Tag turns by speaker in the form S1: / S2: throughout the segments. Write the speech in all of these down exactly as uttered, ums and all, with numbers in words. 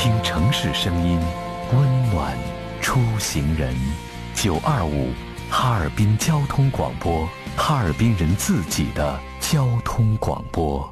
S1: 听城市声音，温暖出行人。九二五哈尔滨交通广播，哈尔滨人自己的交通广播。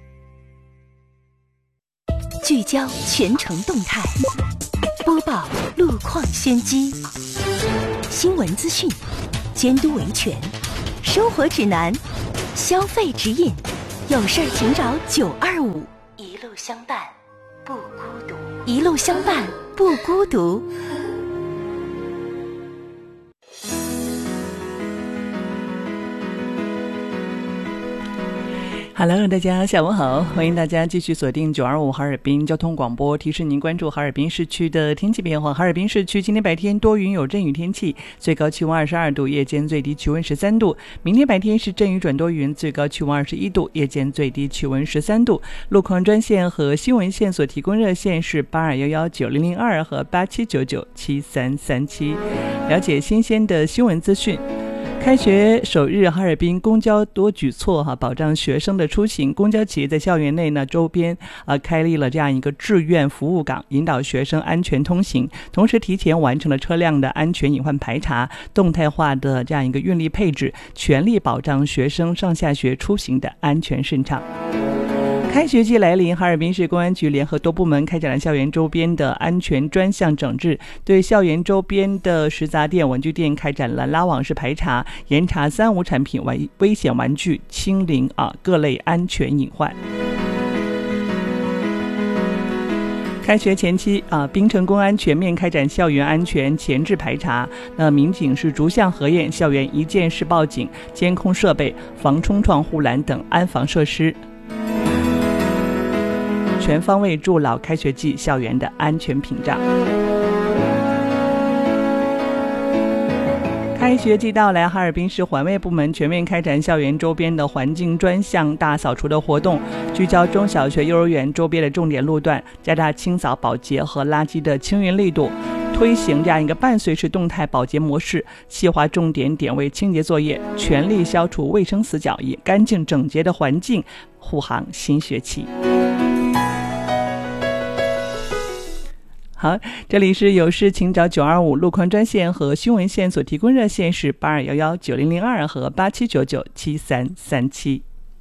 S2: 聚焦全城动态，播报路况先机，新闻资讯，监督维权，生活指南，消费指引，有事儿请找九二五，一路相伴不孤独，一路相伴不孤独。
S3: Hello， 大家下午好，欢迎大家继续锁定九二五哈尔滨交通广播，提示您关注哈尔滨市区的天气变化。哈尔滨市区今天白天多云有阵雨天气，最高气温二十二度，夜间最低气温十三度。明天白天是阵雨转多云，最高气温二十一度，夜间最低气温十三度。路况专线和新闻线所提供热线是八二一一九零零二和八七九九七三三七。了解新鲜的新闻资讯。开学首日，哈尔滨公交多举措哈，保障学生的出行。公交企业在校园内呢周边啊开立了这样一个志愿服务岗，引导学生安全通行，同时提前完成了车辆的安全隐患排查，动态化的这样一个运力配置，全力保障学生上下学出行的安全顺畅。开学季来临，哈尔滨市公安局联合多部门开展了校园周边的安全专项整治，对校园周边的食杂店、文具店开展了拉网式排查，严查三无产品、危危险玩具、清零啊各类安全隐患。开学前期啊，滨城公安全面开展校园安全前置排查。那民警是逐项核验校园一键式报警、监控设备、防冲撞护栏等安防设施，全方位筑牢开学季校园的安全屏障。开学季到来，哈尔滨市环卫部门全面开展校园周边的环境专项大扫除的活动，聚焦中小学、幼儿园周边的重点路段，加大清扫保洁和垃圾的清运力度，推行这样一个伴随式动态保洁模式，细化重点点位清洁作业，全力消除卫生死角，以干净整洁的环境护航新学期。好，这里是有事请找九二五路况专线和新闻线所提供热线是八二一一九零零二和八七九九七三三七。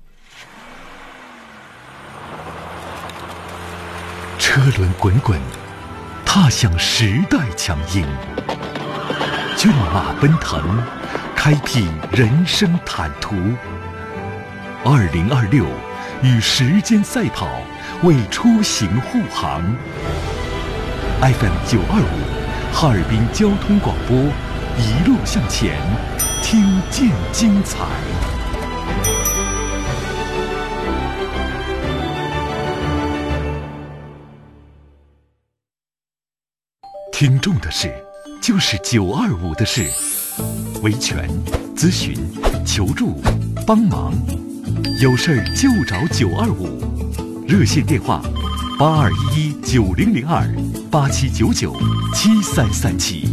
S1: 车轮滚滚，踏向时代强音；骏马奔腾，开辟人生坦途。二零二六，与时间赛跑，为出行护航。F M 九二五，哈尔滨交通广播，一路向前，听见精彩。听众的事，就是九二五的事。维权、咨询、求助、帮忙，有事儿就找九二五。热线电话：八二一一九零零二。八七九九七三三七。